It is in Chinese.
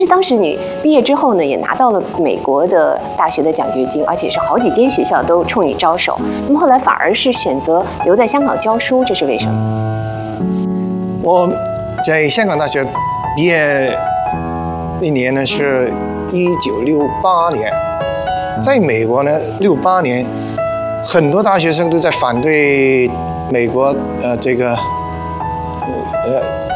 当时你毕业之后呢，也拿到了美国的大学的奖学金，而且是好几间学校都冲你招手。那么后来反而是选择留在香港教书，这是为什么？ 我在香港大学毕业那年呢是1968年，在美国呢68年，很多大学生都在反对美国这个